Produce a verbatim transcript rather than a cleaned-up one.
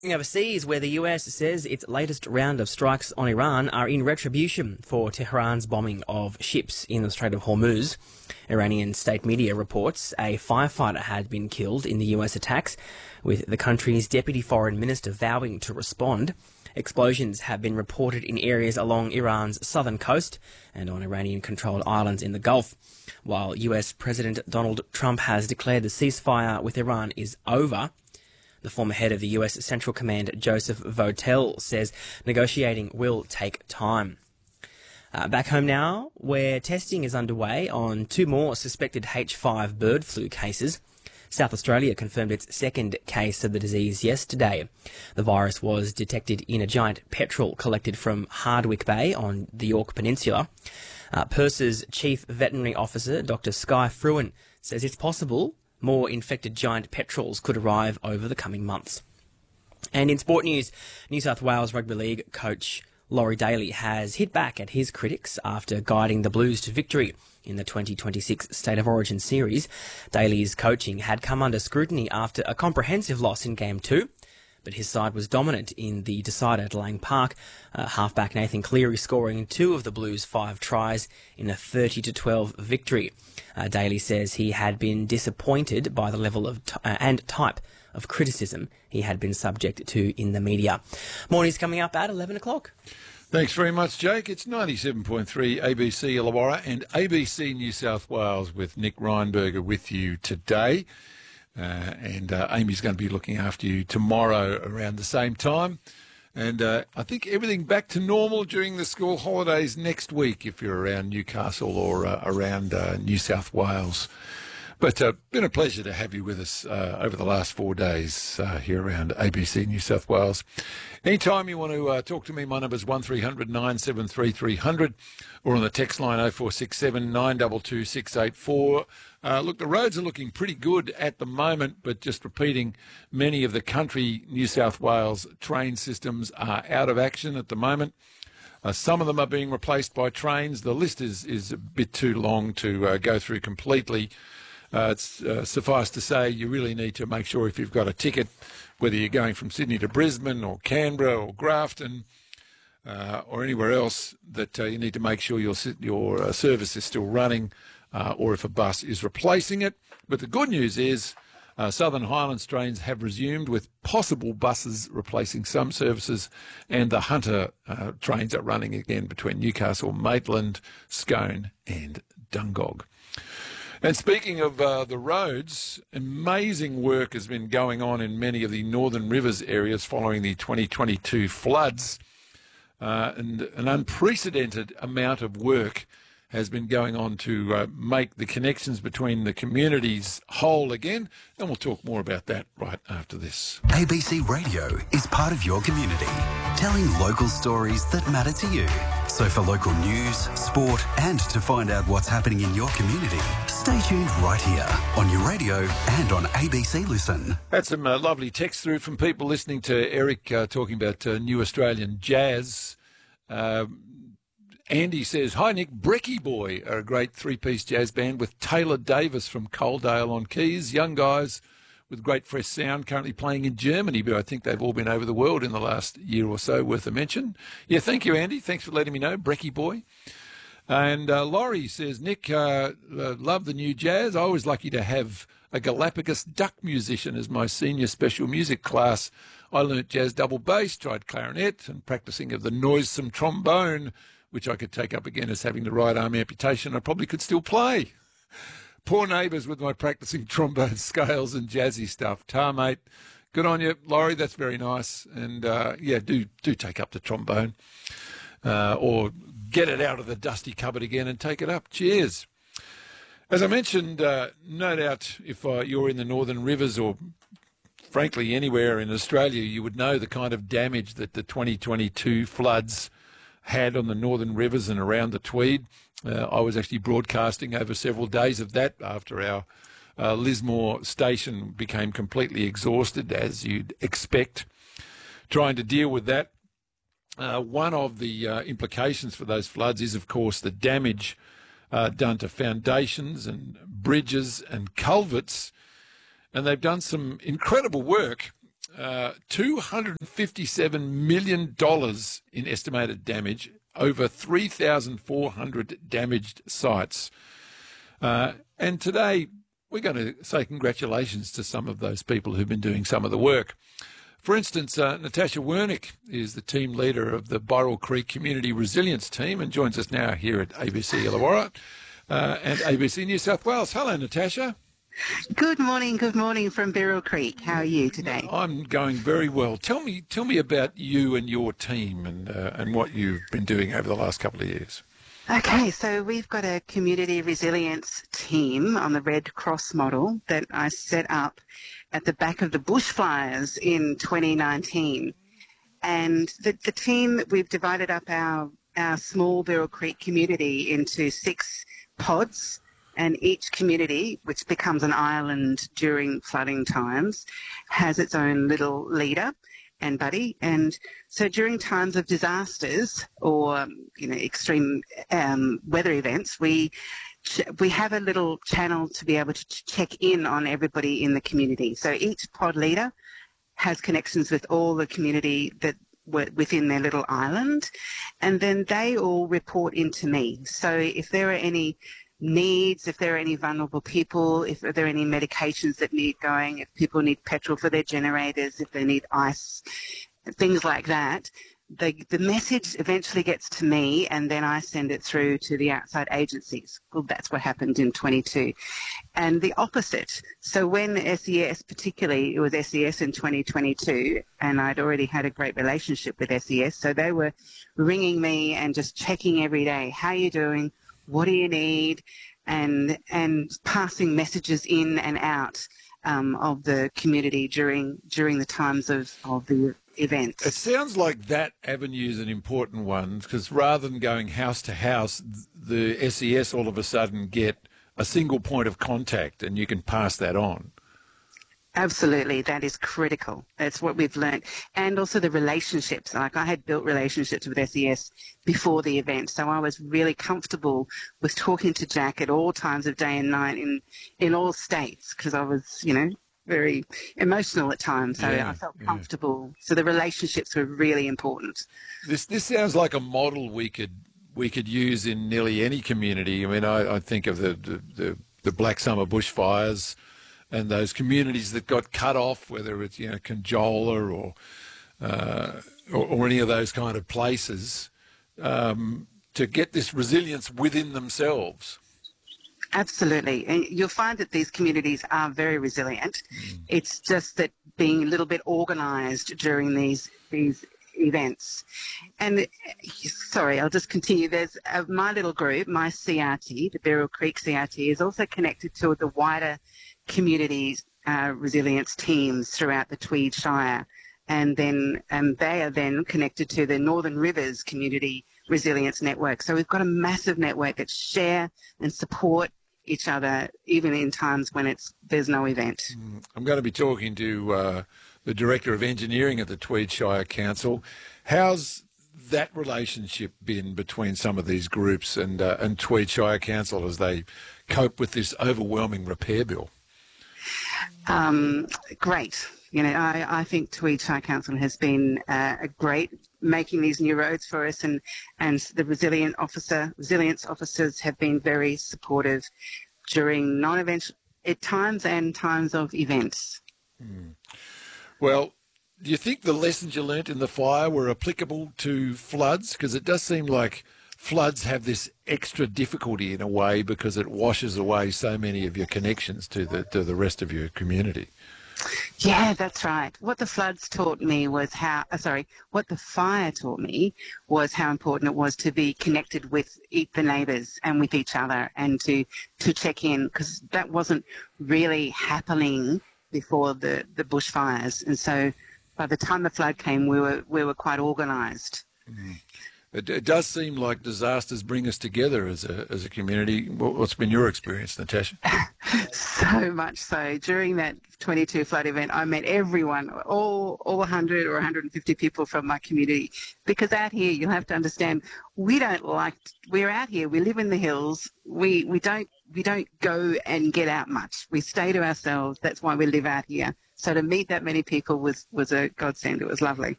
Overseas, where the U S says its latest round of strikes on Iran are in retribution for Tehran's bombing of ships in the Strait of Hormuz. Iranian state media reports a firefighter had been killed in the U S attacks, with the country's deputy foreign minister vowing to respond. Explosions have been reported in areas along Iran's southern coast and on Iranian-controlled islands in the Gulf. While U S President Donald Trump has declared the ceasefire with Iran is over, the former head of the U S Central Command, Joseph Votel, says negotiating will take time. Uh, back home now, where testing is underway on two more suspected H five bird flu cases. South Australia confirmed its second case of the disease yesterday. The virus was detected in a giant petrel collected from Hardwick Bay on the Yorke Peninsula. Uh, Purse's Chief Veterinary Officer, Doctor Sky Fruin, says it's possible more infected giant petrels could arrive over the coming months. And in sport news, New South Wales Rugby League coach Laurie Daly has hit back at his critics after guiding the Blues to victory in the twenty twenty-six State of Origin series. Daly's coaching had come under scrutiny after a comprehensive loss in Game two, but his side was dominant in the decider at Lang Park, uh, halfback Nathan Cleary scoring two of the Blues' five tries in a thirty to twelve victory. Uh, Daly says he had been disappointed by the level of t- uh, and type of criticism he had been subject to in the media. Morning's coming up at eleven o'clock. Thanks very much, Jake. It's ninety-seven point three A B C Illawarra and A B C New South Wales with Nick Reinberger with you today. Uh, and uh, Amy's going to be looking after you tomorrow around the same time. And uh, I think everything back to normal during the school holidays next week if you're around Newcastle or uh, around uh, New South Wales. But uh, been a pleasure to have you with us uh, over the last four days uh, here around A B C New South Wales. Anytime you want to uh, talk to me, my number's one three hundred nine seven three three hundred or on the text line oh four six seven nine two two six eight four. Uh, look, the roads are looking pretty good at the moment, but just repeating, many of the country New South Wales train systems are out of action at the moment. Uh, some of them are being replaced by trains. The list is, is a bit too long to uh, go through completely. Uh, it's uh, suffice to say you really need to make sure if you've got a ticket, whether you're going from Sydney to Brisbane or Canberra or Grafton uh, or anywhere else, that uh, you need to make sure your, your uh, service is still running uh, or if a bus is replacing it. But the good news is uh, Southern Highlands trains have resumed with possible buses replacing some services, and the Hunter uh, trains are running again between Newcastle, Maitland, Scone and Dungog. And speaking of uh, the roads, amazing work has been going on in many of the Northern Rivers areas following the twenty twenty-two floods. Uh, and an unprecedented amount of work has been going on to uh, make the connections between the communities whole again. And we'll talk more about that right after this. A B C Radio is part of your community, telling local stories that matter to you. So for local news, sport, and to find out what's happening in your community, stay tuned right here on your radio and on A B C Listen. Had some uh, lovely text through from people listening to Eric uh, talking about uh, New Australian Jazz. Uh, Andy says, hi Nick, Brekkie Boy are a great three-piece jazz band with Taylor Davis from Coaldale on keys. Young guys with great fresh sound, currently playing in Germany, but I think they've all been over the world in the last year or so, worth a mention. Yeah, thank you, Andy. Thanks for letting me know, Brekkie Boy. And uh, Laurie says, Nick, uh, uh, love the new jazz. I was lucky to have a Galapagos duck musician as my senior special music class. I learnt jazz double bass, tried clarinet, and practising of the noisome trombone, which I could take up again as having the right arm amputation. I probably could still play. Poor neighbours with my practising trombone scales and jazzy stuff. Tar, mate. Good on you, Laurie. That's very nice. And, uh, yeah, do do take up the trombone uh, or get it out of the dusty cupboard again and take it up. Cheers. As I mentioned, uh, no doubt if uh, you're in the Northern Rivers or, frankly, anywhere in Australia, you would know the kind of damage that the twenty twenty-two floods had on the Northern Rivers and around the Tweed. Uh, I was actually broadcasting over several days of that after our uh, Lismore station became completely exhausted, as you'd expect, trying to deal with that. Uh, one of the uh, implications for those floods is, of course, the damage uh, done to foundations and bridges and culverts. And they've done some incredible work Uh, two hundred fifty-seven million dollars in estimated damage, over three thousand four hundred damaged sites. Uh, and today we're going to say congratulations to some of those people who've been doing some of the work. For instance, uh, Natasha Wernick is the team leader of the Burrell Creek Community Resilience Team and joins us now here at A B C Illawarra uh, and A B C New South Wales. Hello, Natasha. Good morning, good morning from Burrell Creek. How are you today? I'm going very well. Tell me, tell me about you and your team and uh, and what you've been doing over the last couple of years. Okay, so we've got a community resilience team on the Red Cross model that I set up at the back of the bushfires in twenty nineteen. And the, the team, we've divided up our, our small Burrell Creek community into six pods. And each community, which becomes an island during flooding times, has its own little leader and buddy. And so during times of disasters or, you know, extreme um, weather events, we we have a little channel to be able to check in on everybody in the community. So each pod leader has connections with all the community that were within their little island, and then they all report into me. So if there are any needs, if there are any vulnerable people, if there are any medications that need going, if people need petrol for their generators, if they need ice, things like that, the, the message eventually gets to me and then I send it through to the outside agencies. Well, that's what happened in twenty-two. And the opposite. So when S E S, particularly, it was S E S in twenty twenty-two, and I'd already had a great relationship with S E S, so they were ringing me and just checking every day, how are you doing? What do you need? And and passing messages in and out um, of the community during during the times of, of the events. It sounds like that avenue is an important one because rather than going house to house, the S E S all of a sudden get a single point of contact and you can pass that on. Absolutely, that is critical. That's what we've learned. And also the relationships. Like I had built relationships with S E S before the event, so I was really comfortable with talking to Jack at all times of day and night in, in all states because I was, you know, very emotional at times, so yeah, I felt comfortable. Yeah. So the relationships were really important. This this sounds like a model we could we could use in nearly any community. I mean, I, I think of the, the, the, the Black Summer bushfires, and those communities that got cut off, whether it's, you know, Conjola or, uh, or or any of those kind of places, um, to get this resilience within themselves. Absolutely. And you'll find that these communities are very resilient. Mm. It's just that being a little bit organised during these these events. And sorry, I'll just continue. There's uh, my little group, my C R T, the Burrell Creek C R T, is also connected to the wider communities uh, resilience teams throughout the Tweed Shire, and then and they are then connected to the Northern Rivers Community Resilience Network. So we've got a massive network that share and support each other even in times when it's there's no event. Mm. I'm going to be talking to uh, the Director of Engineering at the Tweed Shire Council. How's that relationship been between some of these groups and uh, and Tweed Shire Council as they cope with this overwhelming repair bill? Um, great. You know, I, I think Tweed Shire Council has been uh, a great making these new roads for us, and, and the resilient officer, resilience officers have been very supportive during non-event at times and times of events. Hmm. Well, do you think the lessons you learnt in the fire were applicable to floods? Because it does seem like floods have this extra difficulty in a way because it washes away so many of your connections to the to the rest of your community. Yeah, that's right. What the floods taught me was how, uh, sorry, what the fire taught me was how important it was to be connected with e- the neighbours and with each other and to, to check in, because that wasn't really happening before the, the bushfires. And so by the time the flood came, we were we were quite organised. Mm. It, it does seem like disasters bring us together as a as a community. What's been your experience, Natasha? So much so. During that twenty-two flood event, I met everyone, all all one hundred or one hundred fifty people from my community. Because out here, you'll have to understand, we don't like. We're out here. We live in the hills. We we don't we don't go and get out much. We stay to ourselves. That's why we live out here. So to meet that many people was, was a godsend. It was lovely.